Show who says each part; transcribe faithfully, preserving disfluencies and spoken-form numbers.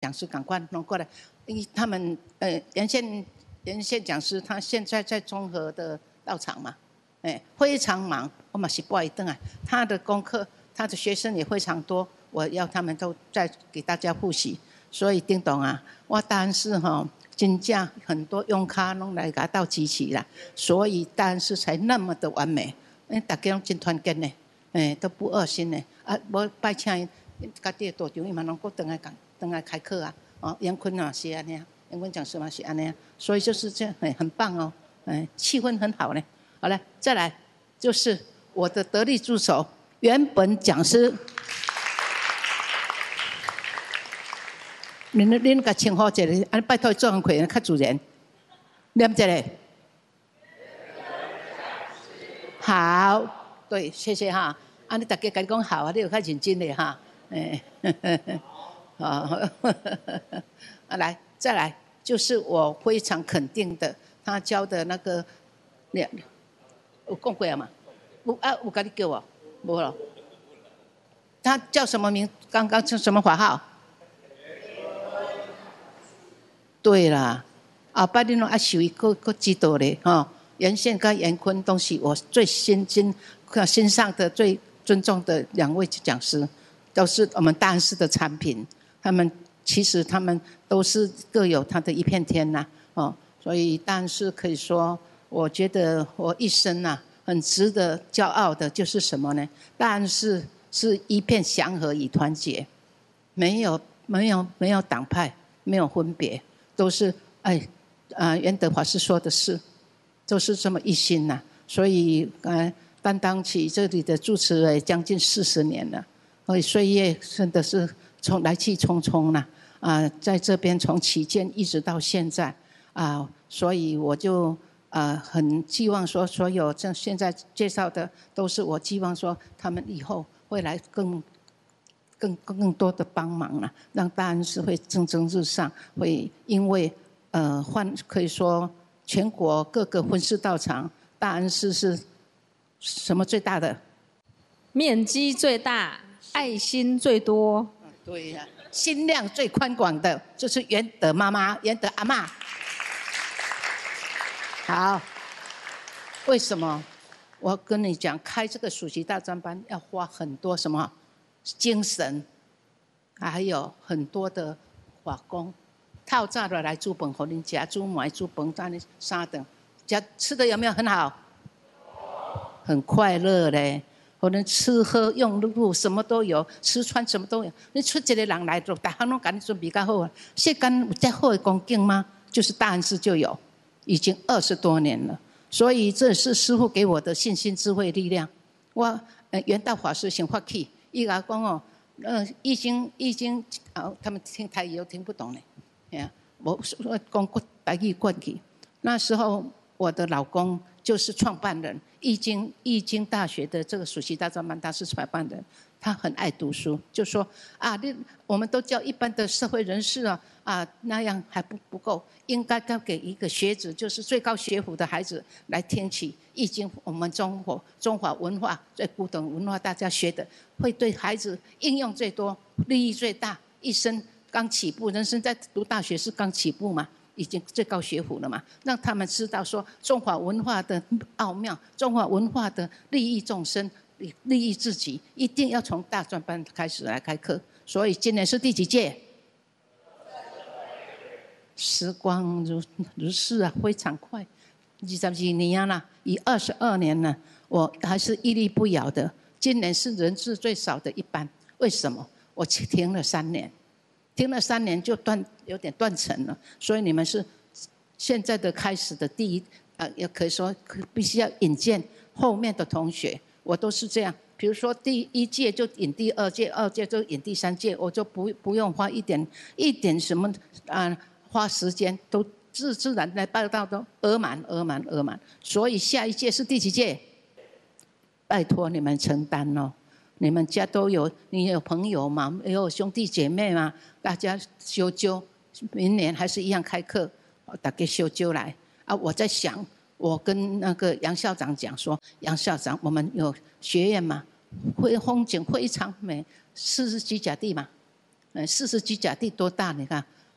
Speaker 1: 讲师赶快弄过来，因为他们呃沿线沿线讲师他现在在综合的道场嘛，哎非常忙，我嘛是不好意思啊，他的功课他的学生也非常多，我要他们都再给大家复习，所以丁董啊，我当然是哈、哦。真正很多用卡拢来甲到集齐啦，所以当然是才那么的完美。哎，大家拢真团结呢，哎，都不恶心呢。啊，我拜请家己的道场，伊嘛拢搁等来讲，等来开课啊。哦，杨坤嘛是安尼啊，杨坤讲师嘛是安尼啊，所以就是这样，哎，很棒哦，哎，气氛很好呢。好了，再来就是我的得力助手，原本讲师。恁恁甲称呼一下，安拜托做人会较自然，念一下。好，对，谢谢哈。啊，你大家甲你讲好啊，你有较认真的哈。哎，好，啊来，再来，就是我非常肯定的，他教的那个，你有讲过啊嘛？有啊，有甲你叫我，无了。他叫什么名？刚刚叫什么法号？对啦，后摆恁拢爱受伊个个指导咧，吼、哦，严宪跟严坤都是我最心心心上的最尊重的两位讲师，都是我们大安寺的产品。他们其实他们都是各有他的一片天呐、啊，哦，所以大安寺可以说，我觉得我一生呐、啊，很值得骄傲的就是什么呢？大安寺是一片祥和与团结，没有没有没有党派，没有分别。都是哎，啊，圆德法师说的是，都是这么一心呐、啊。所以呃，担当起这里的主持人将近四十年了，所以岁月真的是从来去匆匆呐啊、呃，在这边从起建一直到现在啊、呃，所以我就啊、呃、很希望说，所有这现在介绍的都是我希望说他们以后会来更。更更多的帮忙了，让大安寺会蒸蒸日上，会因为呃换可以说全国各个分寺道场，大安寺是什么最大的？
Speaker 2: 面积最大，爱心最多。
Speaker 1: 对呀、啊，心量最宽广的，就是元德妈妈、元德阿嬷。好，为什么？我跟你讲，开这个暑期大专班要花很多什么？精神，还有很多的法工，套早的来煮饭，给恁吃，煮糜煮饭，这样三顿，吃吃的有没有很好？很快乐嘞，可能吃喝用路什么都有，吃穿什么都有。你出一个人来，就大家拢给你准备较好啊。世间有这好的光景吗？就是大安寺就有，已经二十多年了。所以这是师父给我的信心、智慧、力量。我呃圆道法师先发起。伊甲讲哦，呃，易经易经啊，他们听台语又听不懂呢，哎呀，我我讲台语惯去。那时候我的老公就是创办人，易经易经大学的这个暑期大专班，他是创办人，他很爱读书，就说啊，你我们都叫一般的社会人士啊啊那样还不不够，应该要给一个学子，就是最高学府的孩子来听起易经，我们中国中华文化最古董文化大家学的，会对孩子应用最多，利益最大，一生刚起步，人生在读大学是刚起步嘛。已经最高学府了嘛，让他们知道说中华文化的奥妙，中华文化的利益众生，利益自己，一定要从大专班开始来开课。所以今年是第几届？时光如如逝啊，非常快，二十二年了，已二十二年了，我还是屹立不摇的。今年是人数最少的一班，为什么？我停了三年。停了三年就断有点断层了，所以你们是现在的开始的第一，呃，也可以说必须要引荐后面的同学，我都是这样。比如说第一届就引第二届，二届就引第三届，我就不不用花一点一点什么啊、呃，花时间都自自然来报道都额满额满额满。所以下一届是第几届？拜托你们承担哦。你们家都有，你有朋友嘛？也有兄弟姐妹嘛？大家修纠，明年还是一样开课，大家修纠来啊！我在想，我跟那个杨校长讲说，杨校长，我们有学院嘛，会风景非常美，四十几甲地嘛， 嗯，四十几甲地多大？你看，